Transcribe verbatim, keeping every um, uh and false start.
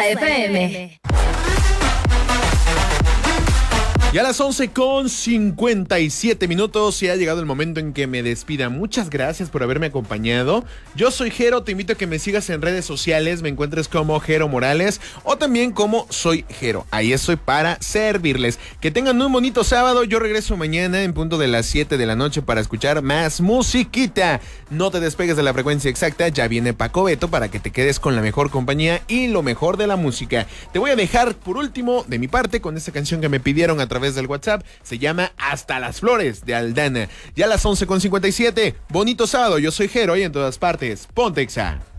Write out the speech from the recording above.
F M. Y a las once con cincuenta y siete minutos y ha llegado el momento en que me despida. Muchas gracias por haberme acompañado. Yo soy Jero, te invito a que me sigas en redes sociales, me encuentres como Jero Morales o también como Soy Jero. Ahí estoy para servirles. Que tengan un bonito sábado. Yo regreso mañana en punto de las siete de la noche para escuchar más musiquita. No te despegues de la frecuencia exacta, ya viene Paco Beto para que te quedes con la mejor compañía y lo mejor de la música. Te voy a dejar por último de mi parte con esta canción que me pidieron a través del WhatsApp, se llama Hasta las Flores de Aldana. Ya a las once con cincuenta y siete, bonito sábado, yo soy Jero y en todas partes, ponte Exa.